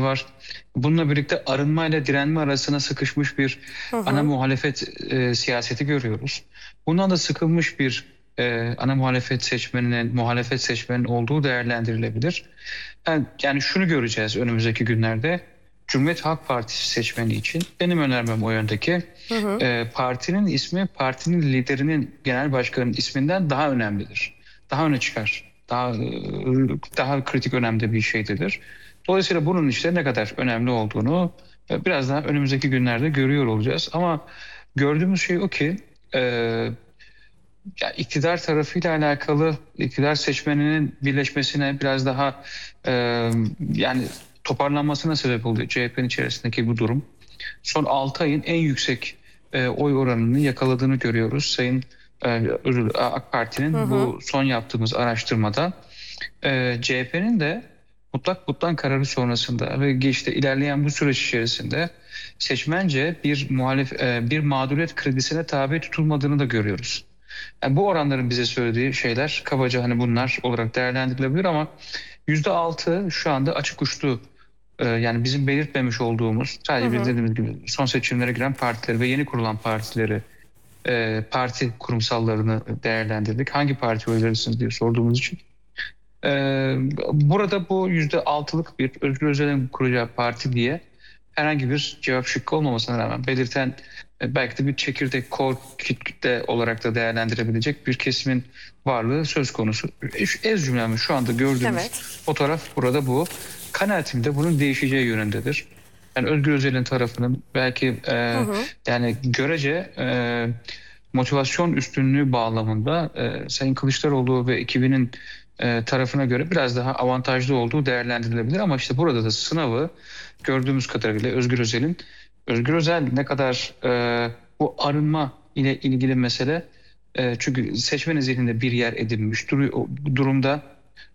var. Bununla birlikte arınmayla direnme arasına sıkışmış bir Hı ana hı. muhalefet siyaseti görüyoruz. Bundan da sıkılmış bir ana muhalefet seçmeninin olduğu değerlendirilebilir. Yani şunu göreceğiz önümüzdeki günlerde. Cumhuriyet Halk Partisi seçmeni için benim önermem o yöndeki. Hı hı. Partinin ismi partinin liderinin, genel başkanın isminden daha önemlidir. Daha öne çıkar. Daha kritik önemde bir şeydir. Dolayısıyla bunun işte ne kadar önemli olduğunu biraz daha önümüzdeki günlerde görüyor olacağız. Ama gördüğümüz şey o ki e, ya iktidar tarafıyla alakalı, iktidar seçmeninin birleşmesine biraz daha e, yani toparlanmasına sebep oluyor CHP'nin içerisindeki bu durum. Son 6 ayın en yüksek oy oranını yakaladığını görüyoruz. AK Hı Parti'nin hı. bu son yaptığımız araştırmada CHP'nin de mutlak kararı sonrasında ve işte ilerleyen bu süreç içerisinde seçmence bir mağduriyet kredisine tabi tutulmadığını da görüyoruz. Yani bu oranların bize söylediği şeyler kabaca hani bunlar olarak değerlendirilebilir ama %6 şu anda açık uçlu. Yani bizim belirtmemiş olduğumuz, Hı sadece biz hı. dediğimiz gibi son seçimlere giren partileri ve yeni kurulan partileri, parti kurumsallarını değerlendirdik. Hangi parti oy verirsiniz diye sorduğumuz için. Ee, Burada bu %6'lık bir Özgür Özel'in kuracağı parti diye herhangi bir cevap şıkkı olmamasına rağmen belirten belki de bir çekirdek kitle olarak da değerlendirebilecek bir kesimin varlığı söz konusu. Ez cümlemi şu anda gördüğümüz Evet. fotoğraf burada bu. Kanaatim de bunun değişeceği yönündedir. Yani Özgür Özel'in tarafının belki Hı hı. yani görece motivasyon üstünlüğü bağlamında Sayın Kılıçdaroğlu ve ekibinin tarafına göre biraz daha avantajlı olduğu değerlendirilebilir. Ama işte burada da sınavı gördüğümüz kadarıyla Özgür Özel ne kadar bu arınma ile ilgili mesele, çünkü seçmenin zihninde bir yer edinmiş durumda.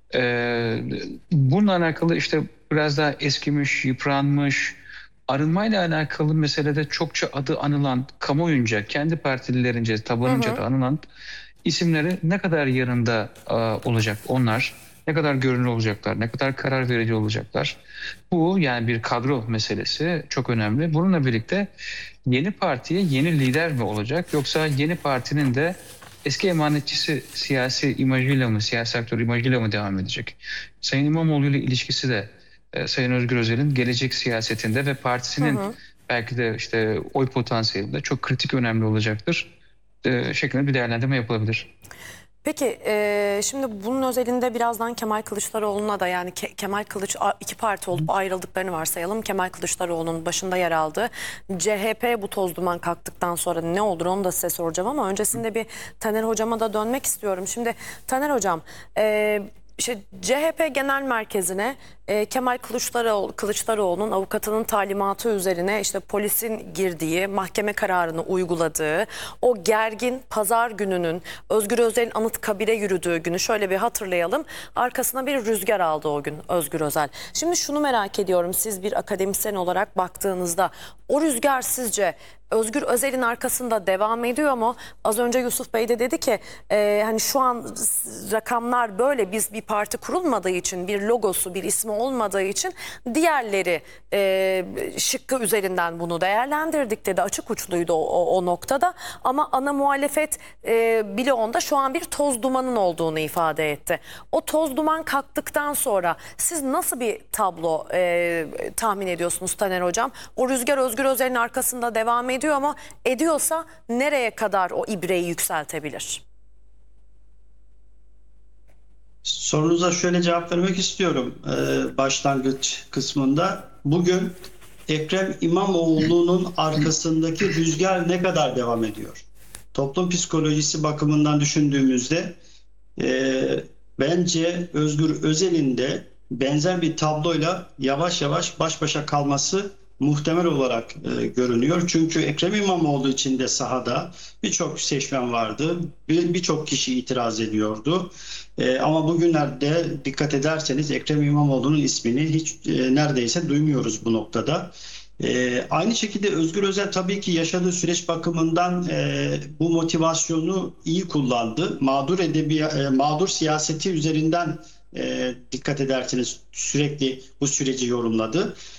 E, Bununla alakalı işte biraz daha eskimiş, yıpranmış, arınmayla alakalı meselede çokça adı anılan, kamuoyunca, kendi partililerince, Hı tabanınca hı. da anılan isimleri ne kadar yanında olacak onlar, ne kadar görünür olacaklar, ne kadar karar verici olacaklar. Bu yani bir kadro meselesi çok önemli. Bununla birlikte yeni partiye yeni lider mi olacak yoksa yeni partinin de eski emanetçisi siyasi imajıyla mı, siyasi aktör imajıyla mı devam edecek? Sayın İmamoğlu ile ilişkisi de Sayın Özgür Özel'in gelecek siyasetinde ve Hı partisinin hı. belki de işte oy potansiyelinde çok kritik önemli olacaktır. Şeklinde bir değerlendirme yapılabilir. Peki şimdi bunun özelinde birazdan Kemal Kılıçdaroğlu'na da yani Kemal Kılıç iki parti olup ayrıldıklarını varsayalım. Kemal Kılıçdaroğlu'nun başında yer aldığı CHP bu toz duman kalktıktan sonra ne olur onu da size soracağım ama öncesinde bir Taner Hocam'a da dönmek istiyorum. Şimdi Taner Hocam işte CHP Genel Merkezi'ne Kemal Kılıçdaroğlu'nun avukatının talimatı üzerine işte polisin girdiği, mahkeme kararını uyguladığı, o gergin pazar gününün Özgür Özel'in Anıtkabir'e yürüdüğü günü şöyle bir hatırlayalım. Arkasına bir rüzgar aldı o gün Özgür Özel. Şimdi şunu merak ediyorum, siz bir akademisyen olarak baktığınızda o rüzgar sizce Özgür Özel'in arkasında devam ediyor mu? Az önce Yusuf Bey de dedi ki hani şu an rakamlar böyle, biz bir parti kurulmadığı için, bir logosu, bir ismi olmadığı için diğerleri şıkkı üzerinden bunu değerlendirdik dedi. Açık uçluydu o noktada ama ana muhalefet bloğunda şu an bir toz dumanın olduğunu ifade etti. O toz duman kalktıktan sonra siz nasıl bir tablo tahmin ediyorsunuz Taner Hocam? O rüzgar Özgür Özel'in arkasında devam ediyor ama ediyorsa nereye kadar o ibreyi yükseltebilir? Sorunuza şöyle cevap vermek istiyorum başlangıç kısmında. Bugün Ekrem İmamoğlu'nun arkasındaki rüzgar ne kadar devam ediyor? Toplum psikolojisi bakımından düşündüğümüzde bence Özgür Özel'in de benzer bir tabloyla yavaş yavaş baş başa kalması muhtemel olarak görünüyor. Çünkü Ekrem İmamoğlu için de sahada birçok seçmen vardı. Birçok kişi itiraz ediyordu. Ama bugünlerde dikkat ederseniz Ekrem İmamoğlu'nun ismini hiç neredeyse duymuyoruz bu noktada. Aynı şekilde Özgür Özel tabii ki yaşadığı süreç bakımından bu motivasyonu iyi kullandı. Mağdur siyaseti üzerinden dikkat ederseniz sürekli bu süreci yorumladı.